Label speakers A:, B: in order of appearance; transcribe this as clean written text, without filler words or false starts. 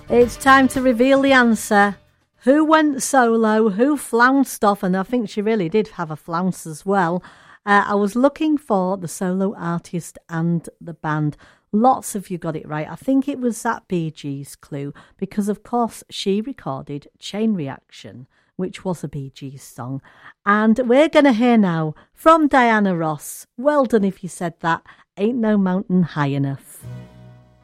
A: It's time to reveal the answer. Who went solo? Who flounced off? And I think she really did have a flounce as well. I was looking for the solo artist and the band. Lots of you got it right. I think it was that Bee Gees clue because, of course, she recorded Chain Reaction, which was a Bee Gees song. And we're going to hear now from Diana Ross. Well done if you said that. Ain't No Mountain High Enough.